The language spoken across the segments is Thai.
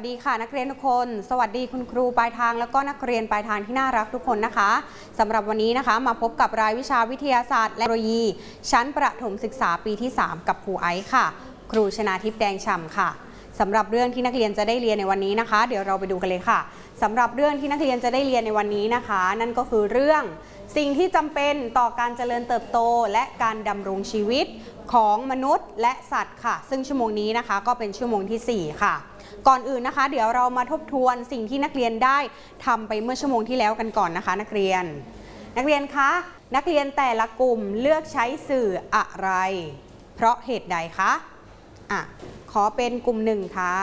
วัสดีค่ะนักเรียนทุกคนสวัสดีคุณครูปลายทางแล้วก็นักเรียนปลายทางที่น่ารักทุกคนนะคะสำหรับวันนี้นะคะมาพบกับรายวิชาวิทยาศาสตร์และเทคโนโลยีชั้นประถมศึกษาปีที่3กับครูไอซ์ค่ะครูชนาทิพย์แดงฉ่ำค่ะสำหรับเรื่องที่นักเรียนจะได้เรียนในวันนี้นะคะเดี๋ยวเราไปดูกันเลยค่ะสำหรับเรื่องที่นักเรียนจะได้เรียนในวันนี้นะคะนั่นก็คือเรื่องสิ่งที่จำเป็นต่อการเจริญเติบโตและการดำรงชีวิตของมนุษย์และสัตว์ค่ะซึ่งชั่วโมงนี้นะคะก็เป็นชั่วโมงที่4ค่ะก่อนอื่นนะคะเดี๋ยวเรามาทบทวนสิ่งที่นักเรียนได้ทำไปเมื่อชั่วโมงที่แล้วกันก่อนนะคะนักเรียนคะนักเรียนแต่ละกลุ่มเลือกใช้สื่ออะไรเพราะเหตุใดคะขอเป็นกลุ่มหนึ่งค่ะ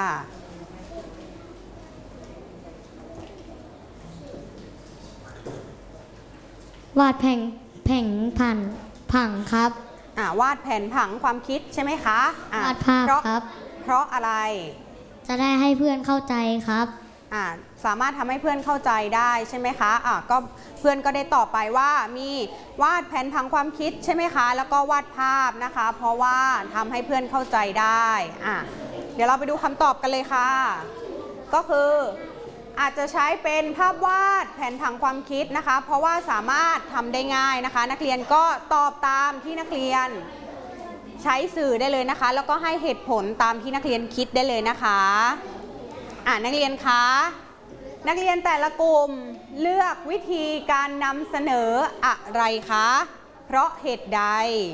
วาดแผงผังครับวาดแผนผังความคิดใช่ไหมคะวาดภาพครับเพราะอะไรจะได้ให้เพื่อนเข้าใจครับสามารถทำให้เพื่อนเข้าใจได้ใช่ไหมคะก็เพื่อนก็ได้ตอบไปว่ามีวาดแผนผังความคิดใช่ไหมคะแล้วก็วาดภาพนะคะเพราะว่าทำให้เพื่อนเข้าใจได้เดี๋ยวเราไปดูคำตอบกันเลยค่ะก็คืออาจจะใช้เป็นภาพวาดแผนผังความคิดนะคะเพราะว่าสามารถทำได้ง่ายนะคะนักเรียนก็ตอบตามที่นักเรียนใช้สื่อได้เลยนะคะแล้วก็ให้เหตุผลตามที่นักเรียนคิดได้เลยนะคะนักเรียนคะนักเรียนแต่ละกลุ่มเลือกวิธีการนำเสนออะไรคะเพราะเหตุใด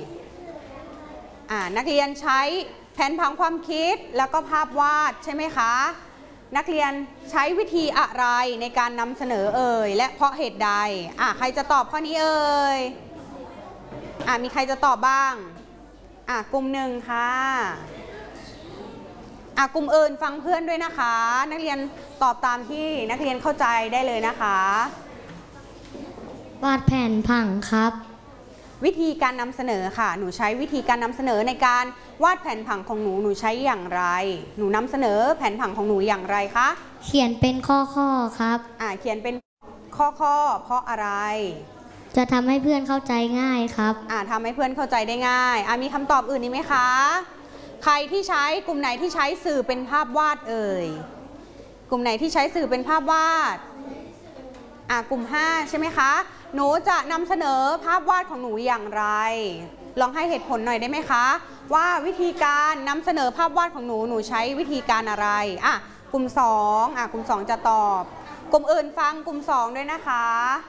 นักเรียนใช้แผนผังความคิดแล้วก็ภาพวาดใช่ไหมคะนักเรียนใช้วิธีอะไรในการนำเสนอและเพราะเหตุใดใครจะตอบข้อนี้มีใครจะตอบบ้างกลุ่มหนึ่งค่ะกลุ่มอื่นฟังเพื่อนด้วยนะคะนักเรียนตอบตามที่นักเรียนเข้าใจได้เลยนะคะวาดแผนผังครับวิธีการนำเสนอค่ะหนูใช้วิธีการนำเสนอในการวาดแผนผังของหนูใช้อย่างไรหนูนำเสนอแผนผังของหนูอย่างไรคะเขียนเป็นข้อครับเขียนเป็นข้อเพราะอะไรจะทำให้เพื่อนเข้าใจง่ายครับทำให้เพื่อนเข้าใจได้ง่ายมีคำตอบอื่นอีกไหมคะใครที่ใช้กลุ่มไหนที่ใช้สื่อเป็นภาพวาดกลุ่มไหนที่ใช้สื่อเป็นภาพวาดกลุ่ม5ใช่ไหมคะหนูจะนำเสนอภาพวาดของหนูอย่างไรลองให้เหตุผลหน่อยได้ไหมคะว่าวิธีการนำเสนอภาพวาดของหนูใช้วิธีการอะไรกลุ่ม2กลุ่ม2จะตอบกลุ่มอื่นฟังกลุ่ม2ด้วยนะคะ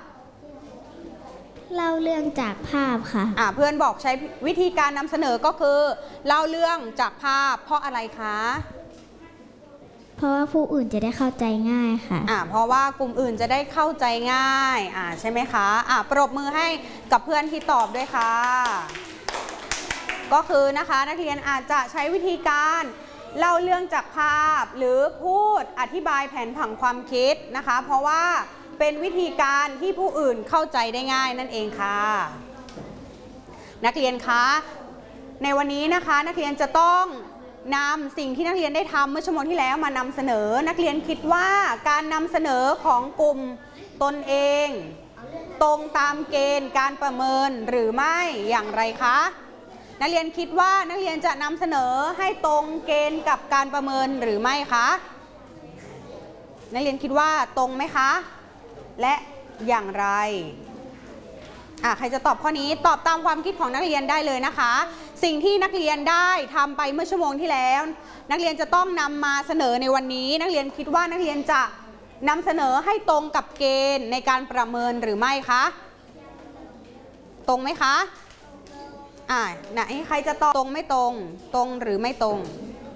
เล่าเรื่องจากภาพค่ะเพื่อนบอกใช้วิธีการนำเสนอก็คือเล่าเรื่องจากภาพเพราะอะไรคะเพราะว่าผู้อื่นจะได้เข้าใจง่ายค่ะเพราะว่ากลุ่มอื่นจะได้เข้าใจง่ายใช่ไหมคะปรบมือให้กับเพื่อนที่ตอบด้วยค่ะก็คือนะคะนักเรียนอาจจะใช้วิธีการเล่าเรื่องจากภาพหรือพูดอธิบายแผนผังความคิดนะคะเพราะว่าเป็นวิธีการที่ผู้อื่นเข้าใจได้ง่ายนั่นเองค่ะนักเรียนคะในวันนี้นะคะนักเรียนจะต้องนำสิ่งที่นักเรียนได้ทำเมื่อชั่วโมงที่แล้วมานำเสนอนักเรียนคิดว่าการนำเสนอของกลุ่มตนเองตรงตามเกณฑ์การประเมินหรือไม่อย่างไรคะนักเรียนคิดว่านักเรียนจะนำเสนอให้ตรงเกณฑ์กับการประเมินหรือไม่คะนักเรียนคิดว่าตรงไหมคะและอย่างไรใครจะตอบข้อนี้ตอบตามความคิดของนักเรียนได้เลยนะคะสิ่งที่นักเรียนได้ทำไปเมื่อชั่วโมงที่แล้วนักเรียนจะต้องนำมาเสนอในวันนี้นักเรียนคิดว่านักเรียนจะนำเสนอให้ตรงกับเกณฑ์ในการประเมินหรือไม่คะตรงไหมคะไหนใครจะตอบตรงไม่ตรงหรือไม่ตรง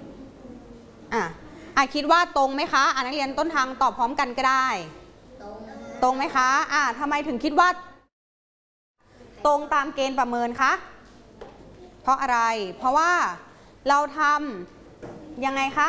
คิดว่าตรงไหมคะนักเรียนต้นทางตอบพร้อมกันก็ได้ตรงไหมคะทำไมถึงคิดว่าตรงตามเกณฑ์ประเมินคะเพราะอะไรเพราะว่าเราทำยังไงคะ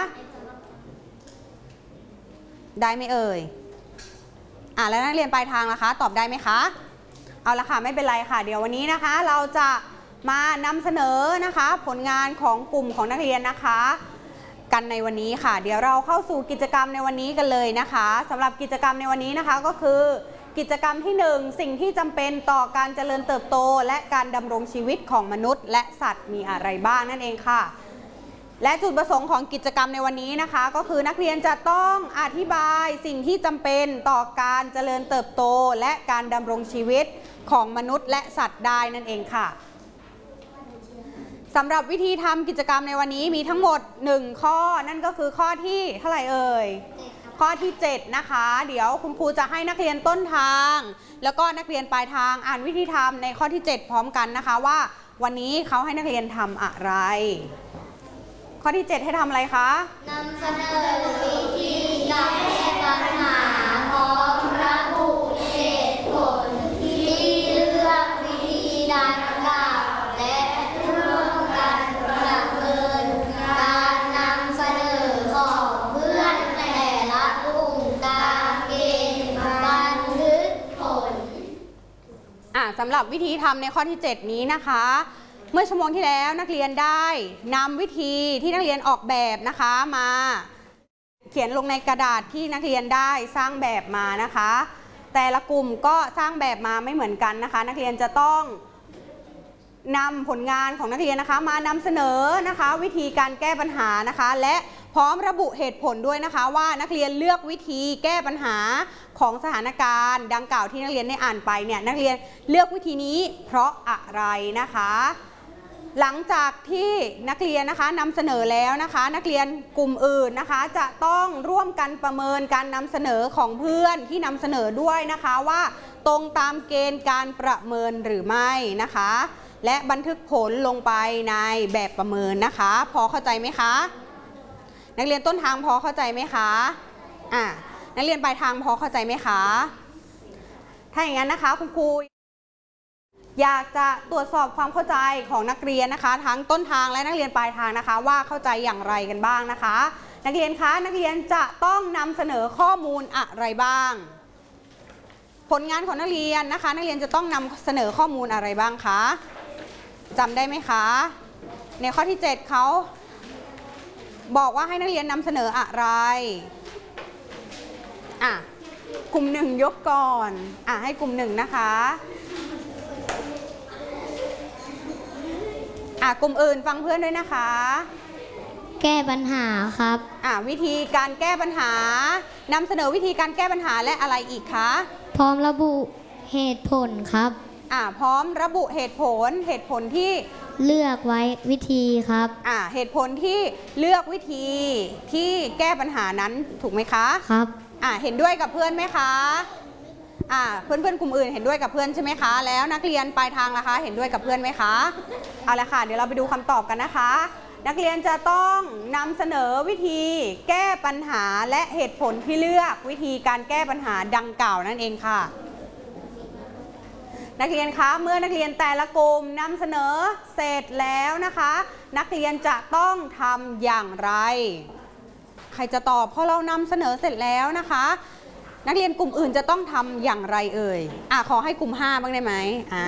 ได้ไหมแล้วนักเรียนปลายทางล่ะคะตอบได้ไหมคะเอาละค่ะไม่เป็นไรค่ะเดี๋ยววันนี้นะคะเราจะมานำเสนอนะคะผลงานของกลุ่มของนักเรียนนะคะกันในวันนี้ค่ะเดี๋ยวเราเข้าสู่กิจกรรมในวันนี้กันเลยนะคะสำหรับกิจกรรมในวันนี้นะคะก็คือกิจกรรมที่1สิ่งที่จำเป็นต่อการเจริญเติบโตและการดำรงชีวิตของมนุษย์และสัตว์มีอะไรบ้างนั่นเองค่ะและจุดประสงค์ของกิจกรรมในวันนี้นะคะก็คือนักเรียนจะต้องอธิบายสิ่งที่จำเป็นต่อการเจริญเติบโตและการดำรงชีวิตของมนุษย์และสัตว์ได้นั่นเองค่ะสำหรับวิธีทำกิจกรรมในวันนี้มีทั้งหมด1ข้อนั่นก็คือข้อที่เท่าไหร่เอ่ยข้อที่7นะคะเดี๋ยวคุณครูจะให้นักเรียนต้นทางแล้วก็นักเรียนปลายทางอ่านวิธีทำในข้อที่7พร้อมกันนะคะว่าวันนี้เขาให้นักเรียนทำอะไรข้อที่7ให้ทำอะไรคะนำเสนอวิธีการแก้ปัญหาพร้อมระบุเหตุผลที่เลือกวิธีดังกล่าวและร่วมกันประเมินการนำเสนอของเพื่อนแต่ละกลุ่มตามเกณฑ์บันทึกผลสำหรับวิธีทำในข้อที่7นี้นะคะเมื่อชั่วโมงที่แล้วนักเรียนได้นำวิธีที่นักเรียนออกแบบนะคะมาเขียนลงในกระดาษที่นักเรียนได้สร้างแบบมานะคะแต่ละกลุ่มก็สร้างแบบมาไม่เหมือนกันนะคะนักเรียนจะต้องนำผลงานของนักเรียนนะคะมานำเสนอนะคะวิธีการแก้ปัญหานะคะและพร้อมระบุเหตุผลด้วยนะคะว่านักเรียนเลือกวิธีแก้ปัญหาของสถานการณ์ดังกล่าวที่นักเรียนได้อ่านไปเนี่ยนักเรียนเลือกวิธีนี้เพราะอะไรนะคะหลังจากที่นักเรียนนะคะนำเสนอแล้วนะคะนักเรียนกลุ่มอื่นนะคะจะต้องร่วมกันประเมินการนำเสนอของเพื่อนที่นำเสนอด้วยนะคะว่าตรงตามเกณฑ์การประเมินหรือไม่นะคะและบันทึกผลลงไปในแบบประเมินนะคะพอเข้าใจไหมคะนักเรียนต้นทางพอเข้าใจไหมคะนักเรียนปลายทางพอเข้าใจไหมคะถ้าอย่างนั้นนะคะคุณครูอยากจะตรวจสอบความเข้าใจของนักเรียนนะคะทั้งต้นทางและนักเรียนปลายทางนะคะว่าเข้าใจอย่างไรกันบ้างนะคะนักเรียนคะนักเรียนจะต้องนำเสนอข้อมูลอะไรบ้างผลงานของนักเรียนนะคะนักเรียนจะต้องนำเสนอข้อมูลอะไรบ้างคะจำได้ไหมคะในข้อที่7เขาบอกว่าให้นักเรียนนำเสนออะไรกลุ่ม1ยกก่อนให้กลุ่ม1นะคะกลุ่มอื่นฟังเพื่อนด้วยนะคะแก้ปัญหาครับวิธีการแก้ปัญหานำเสนอวิธีการแก้ปัญหาและอะไรอีกคะพร้อมระบุเหตุผลครับพร้อมระบุเหตุผลที่เลือกไว้วิธีครับเหตุผลที่เลือกวิธีที่แก้ปัญหานั้นถูกไหมคะครับเห็นด้วยกับเพื่อนไหมคะเพื่อนกลุ่มอื่นเห็นด้วยกับเพื่อนใช่ไหมคะแล้วนักเรียนปลายทางล่ะคะเห็นด้วยกับเพื่อนไหมคะเอาละค่ะเดี๋ยวเราไปดูคำตอบกันนะคะนักเรียนจะต้องนำเสนอวิธีแก้ปัญหาและเหตุผลที่เลือกวิธีการแก้ปัญหาดังกล่าวนั่นเองค่ะนักเรียนคะเมื่อนักเรียนแต่ละกลุ่มนำเสนอเสร็จแล้วนะคะนักเรียนจะต้องทำอย่างไรใครจะตอบพอเรานำเสนอเสร็จแล้วนะคะนักเรียนกลุ่มอื่นจะต้องทำอย่างไรเอ่ยขอให้กลุ่ม5บ้างได้ไหม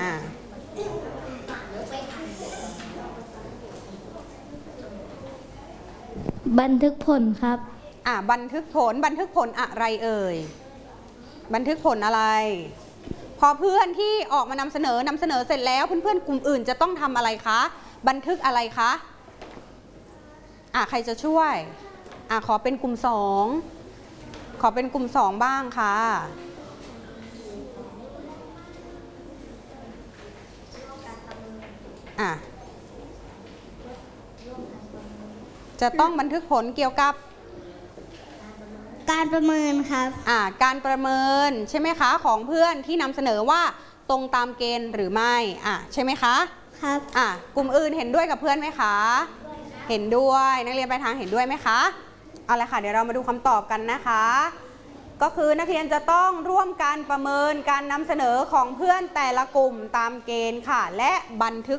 บันทึกผลครับบันทึกผลอะไรเอ่ยบันทึกผลอะไรพอเพื่อนที่ออกมานำเสนอเสร็จแล้วเพื่อนๆกลุ่มอื่นจะต้องทำอะไรคะบันทึกอะไรคะใครจะช่วยขอเป็นกลุ่ม2ขอเป็นกลุ่ม2บ้างค่ะจะต้องบันทึกผลเกี่ยวกับการประเมินครับการประเมินใช่ไหมคะของเพื่อนที่นำเสนอว่าตรงตามเกณฑ์หรือไม่ใช่ไหมคะครับกลุ่มอื่นเห็นด้วยกับเพื่อนไหมคะเห็นด้วยนักเรียนปลายทางเห็นด้วยไหมคะเอาละค่ะเดี๋ยวเรามาดูคำตอบกันนะคะก็คือนักเรียนจะต้องร่วมกันประเมินการนำเสนอของเพื่อนแต่ละกลุ่มตามเกณฑ์ค่ะและบันทึก